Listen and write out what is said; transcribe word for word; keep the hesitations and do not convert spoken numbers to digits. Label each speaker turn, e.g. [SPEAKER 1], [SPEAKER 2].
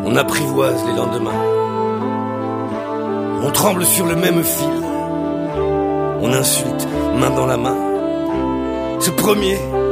[SPEAKER 1] On apprivoise les lendemains. On tremble sur le même fil. On insulte main dans la main. Ce premier